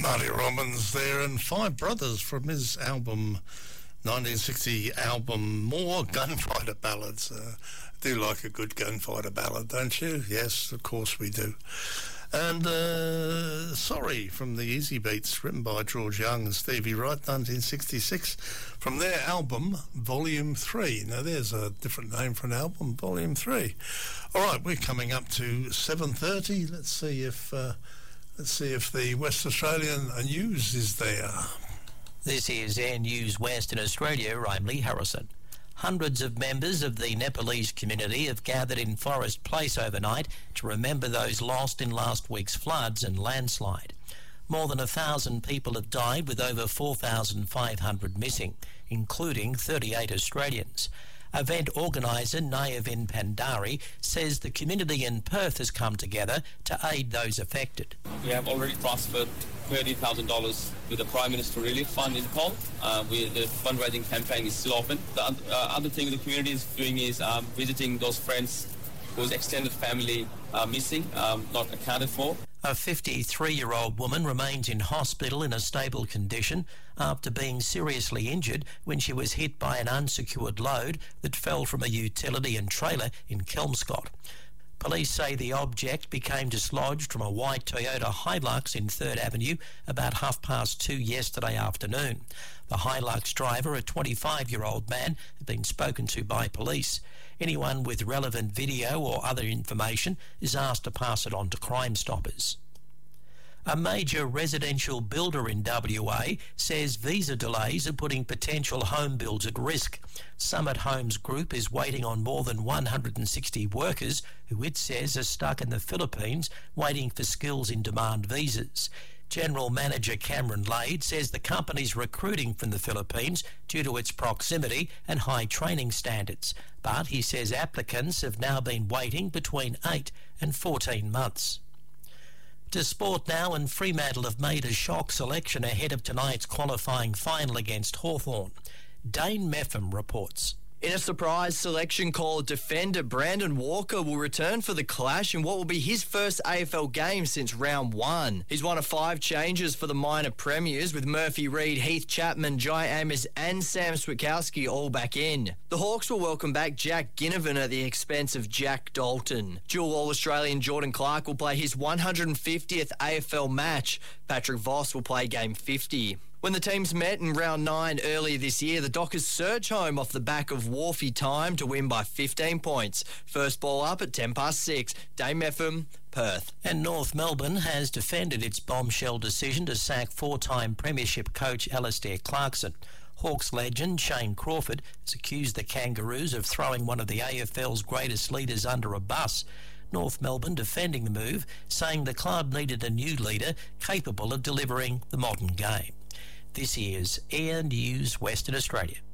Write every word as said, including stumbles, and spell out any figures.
Marty Robbins there, and Five Brothers from his album, nineteen sixty album, More Gunfighter Ballads. Uh, I do like a good gunfighter ballad, don't you? Yes, of course we do. And uh, Sorry from the Easy Beats, written by George Young and Stevie Wright, nineteen sixty-six, from their album Volume three. Now there's a different name for an album, Volume three. All right, we're coming up to seven thirty. Let's see if uh, let's see if the West Australian News is there. This is Air News Western Australia. I'm Lee Harrison. Hundreds of members of the Nepalese community have gathered in Forest Place overnight to remember those lost in last week's floods and landslide. More than a thousand people have died, with over four thousand five hundred missing, including thirty-eight Australians. Event organiser Nayavin Pandari says the community in Perth has come together to aid those affected. We have already transferred thirty thousand dollars to the Prime Minister Relief Fund in Perth. Uh, we, the fundraising campaign is still open. The uh, other thing the community is doing is um, visiting those friends whose extended family are missing, um, not accounted for. A fifty-three-year-old woman remains in hospital in a stable condition after being seriously injured when she was hit by an unsecured load that fell from a utility and trailer in Kelmscott. Police say the object became dislodged from a white Toyota Hilux in third Avenue about half past two yesterday afternoon. The Hilux driver, a twenty-five-year-old man, had been spoken to by police. Anyone with relevant video or other information is asked to pass it on to Crime Stoppers. A major residential builder in W A says visa delays are putting potential home builds at risk. Summit Homes Group is waiting on more than one hundred sixty workers who it says are stuck in the Philippines waiting for skills in demand visas. General Manager Cameron Lade says the company's recruiting from the Philippines due to its proximity and high training standards, but he says applicants have now been waiting between eight and fourteen months. To sport now, and Fremantle have made a shock selection ahead of tonight's qualifying final against Hawthorn. Dane Meffam reports. In a surprise selection call, defender Brandon Walker will return for the clash in what will be his first A F L game since round one. He's one of five changes for the minor premiers, with Murphy Reid, Heath Chapman, Jai Amos and Sam Switkowski all back in. The Hawks will welcome back Jack Ginnivan at the expense of Jack Dalton. Dual All-Australian Jordan Clark will play his one hundred fiftieth A F L match. Patrick Voss will play game fifty. When the teams met in round nine earlier this year, the Dockers surge home off the back of Wharfie time to win by fifteen points. First ball up at ten past six. Dame Meffam, Perth. And North Melbourne has defended its bombshell decision to sack four-time premiership coach Alastair Clarkson. Hawks legend Shane Crawford has accused the Kangaroos of throwing one of the A F L's greatest leaders under a bus. North Melbourne defending the move, saying the club needed a new leader capable of delivering the modern game. This is Air News Western Australia.